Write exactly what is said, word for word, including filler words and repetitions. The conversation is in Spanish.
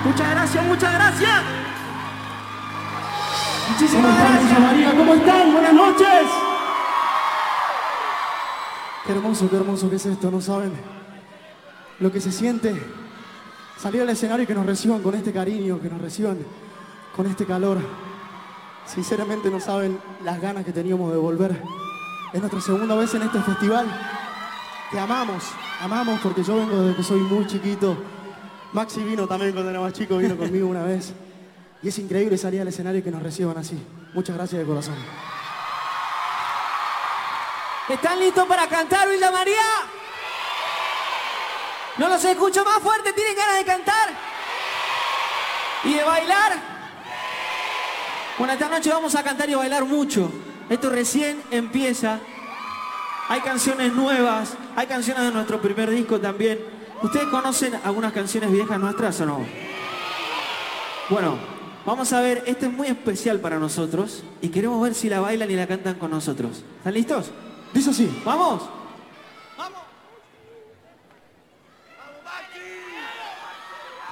Muchas gracias, muchas gracias. Muchísimas gracias, María. ¿Cómo están? Buenas noches. Qué hermoso, qué hermoso que es esto. No saben lo que se siente salir al escenario y que nos reciban con este cariño, que nos reciban con este calor. Sinceramente no saben las ganas que teníamos de volver. Es nuestra segunda vez en este festival que amamos, amamos porque yo vengo desde que soy muy chiquito. Maxi vino también cuando era más chico, vino conmigo una vez. Y es increíble salir al escenario y que nos reciban así. Muchas gracias de corazón. ¿Están listos para cantar, Villa María? No los escucho más fuerte, ¿tienen ganas de cantar? ¿Y de bailar? Bueno, esta noche vamos a cantar y bailar mucho. Esto recién empieza. Hay canciones nuevas, hay canciones de nuestro primer disco también. ¿Ustedes conocen algunas canciones viejas nuestras o no? Bueno, vamos a ver, esta es muy especial para nosotros y queremos ver si la bailan y la cantan con nosotros. ¿Están listos? Dice así. ¡Vamos!